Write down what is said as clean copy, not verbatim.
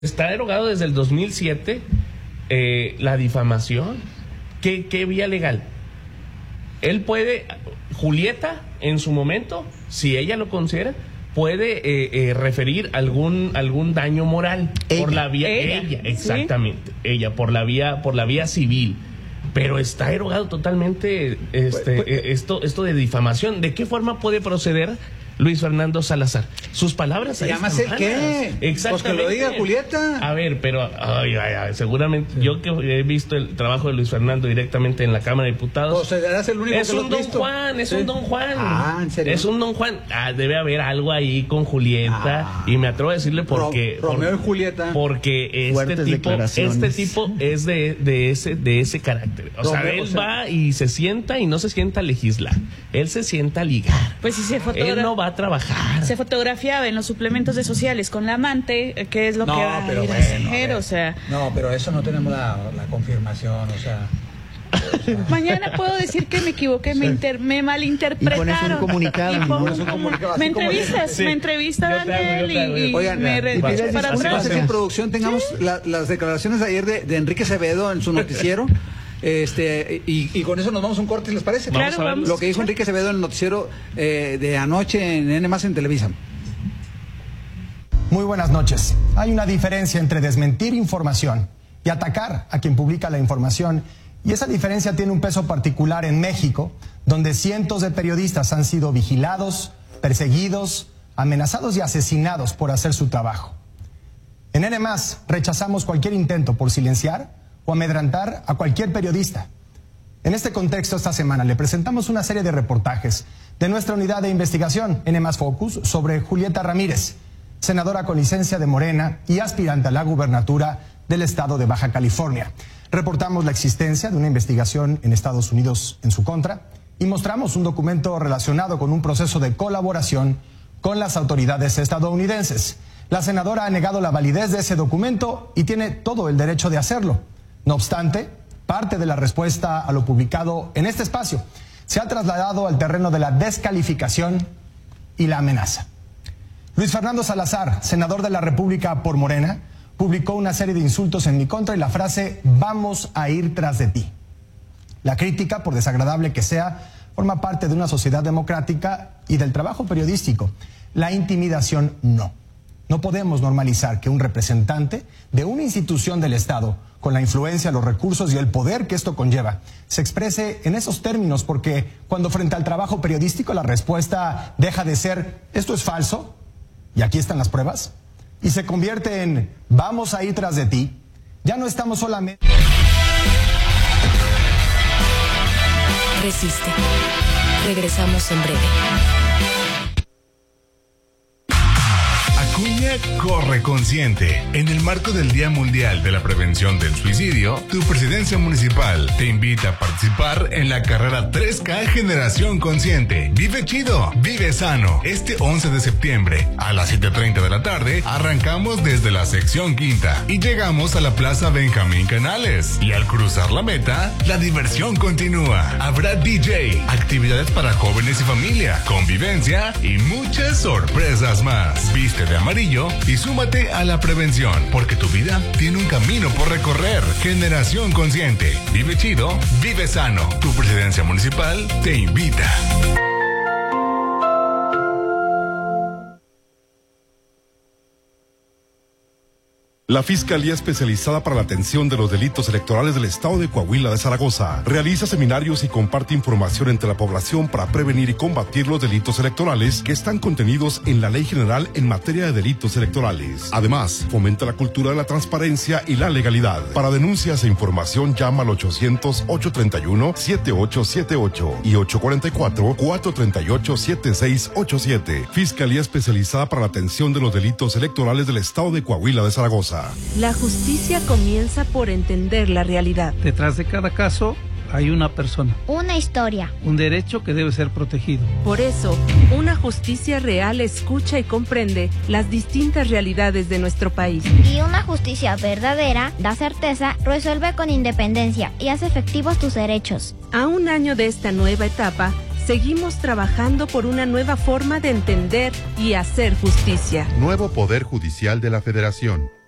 Está derogado desde el 2007 la difamación. ¿Qué vía legal? Él puede, Julieta, en su momento, si ella lo considera, puede referir algún daño moral por la vía exactamente, ¿sí? Ella por la vía civil. Pero está derogado totalmente esto de difamación. ¿De qué forma puede proceder Luis Fernando Salazar? Sus palabras. ¿Se llama el qué? Exactamente. Pues que lo diga Julieta. A ver, pero seguramente sí. Yo que he visto el trabajo de Luis Fernando directamente en la Cámara de Diputados. O sea, eres el único es que un don visto. Juan, es un don Juan. ¿En serio? Es un don Juan. Debe haber algo ahí con Julieta y me atrevo a decirle porque Romeo y Julieta. Porque este tipo es de ese carácter. O sea, él va y se sienta y no se sienta a legislar. Él se sienta a ligar. Pues si él no va a trabajar. Se fotografiaba en los suplementos de sociales con la amante, ¿qué es lo que va a ir a hacer? O sea, no, pero eso no tenemos la confirmación, o sea. Mañana puedo decir que me equivoqué, me malinterpretaron. Y pones un comunicado. Me entrevista Daniel y oigan, me para atrás. En producción tengamos las declaraciones de ayer de Enrique Acevedo en su noticiero. Y con eso nos vamos a un corte, ¿les parece? Claro, vamos. Lo que dijo Enrique Acevedo en el noticiero de anoche en N+ en Televisa. Muy buenas noches. Hay una diferencia entre desmentir información y atacar a quien publica la información, y esa diferencia tiene un peso particular en México, donde cientos de periodistas han sido vigilados, perseguidos, amenazados y asesinados por hacer su trabajo. En N+ rechazamos cualquier intento por silenciar o amedrentar a cualquier periodista. En este contexto, esta semana le presentamos una serie de reportajes de nuestra unidad de investigación N+ Focus sobre Julieta Ramírez, senadora con licencia de Morena y aspirante a la gubernatura del estado de Baja California. Reportamos la existencia de una investigación en Estados Unidos en su contra y mostramos un documento relacionado con un proceso de colaboración con las autoridades estadounidenses. La senadora ha negado la validez de ese documento y tiene todo el derecho de hacerlo. No obstante, parte de la respuesta a lo publicado en este espacio se ha trasladado al terreno de la descalificación y la amenaza. Luis Fernando Salazar, senador de la República por Morena, publicó una serie de insultos en mi contra y la frase "vamos a ir tras de ti". La crítica, por desagradable que sea, forma parte de una sociedad democrática y del trabajo periodístico. La intimidación no. No podemos normalizar que un representante de una institución del Estado, con la influencia, los recursos y el poder que esto conlleva, se exprese en esos términos, porque cuando frente al trabajo periodístico la respuesta deja de ser "esto es falso, y aquí están las pruebas", y se convierte en "vamos a ir tras de ti", ya no estamos solamente... Resiste. Regresamos en breve. Acuña corre consciente. En el marco del Día Mundial de la Prevención del Suicidio, tu presidencia municipal te invita a participar en la carrera 3K Generación Consciente. Vive chido, vive sano. Este 11 de septiembre a las 7:30 de la tarde arrancamos desde la sección quinta y llegamos a la Plaza Benjamín Canales. Y al cruzar la meta, la diversión continúa. Habrá DJ, actividades para jóvenes y familia, convivencia y muchas sorpresas más. Viste de amarillo y súmate a la prevención, porque tu vida tiene un camino por recorrer. Generación Consciente. Vive chido, vive sano. Tu presidencia municipal te invita. La Fiscalía Especializada para la Atención de los Delitos Electorales del Estado de Coahuila de Zaragoza realiza seminarios y comparte información entre la población para prevenir y combatir los delitos electorales que están contenidos en la Ley General en materia de delitos electorales. Además, fomenta la cultura de la transparencia y la legalidad. Para denuncias e información llama al 800-831-7878 y 844-438-7687. Fiscalía Especializada para la Atención de los Delitos Electorales del Estado de Coahuila de Zaragoza. La justicia comienza por entender la realidad. Detrás de cada caso hay una persona. Una historia. Un derecho que debe ser protegido. Por eso, una justicia real escucha y comprende las distintas realidades de nuestro país. Y una justicia verdadera da certeza, resuelve con independencia y hace efectivos tus derechos. A un año de esta nueva etapa, seguimos trabajando por una nueva forma de entender y hacer justicia. Nuevo Poder Judicial de la Federación.